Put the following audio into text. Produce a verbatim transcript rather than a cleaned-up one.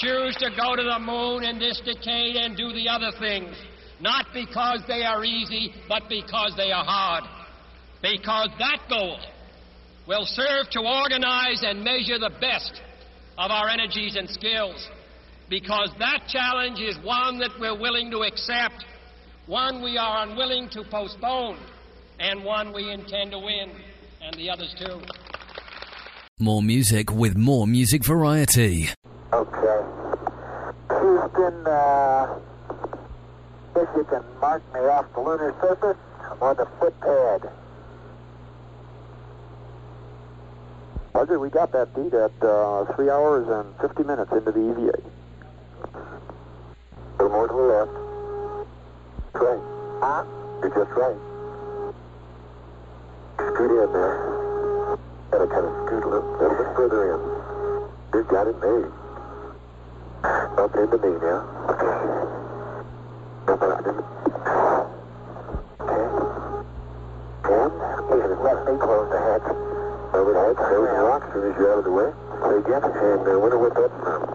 choose to go to the moon in this decade and do the other things, not because they are easy, but because they are hard. Because that goal will serve to organize and measure the best of our energies and skills. Because that challenge is one that we're willing to accept, one we are unwilling to postpone, and one we intend to win, and the others too. More music with more music variety. Okay. Houston, uh, if you can mark me off the lunar surface, I'm on the footpad. Roger, we got that beat at uh, three hours and fifty minutes into the E V A. A little more to the left. Right. Huh? You're just right. Scoot in there. Gotta kind of scoot a little, little bit further in. You've got it made. Up into me now. Okay. Up into me. Okay. And even let me close the hatch. Over the hatch, close the lock as soon as you're out of the way. Say again, and uh, wonder what that's from.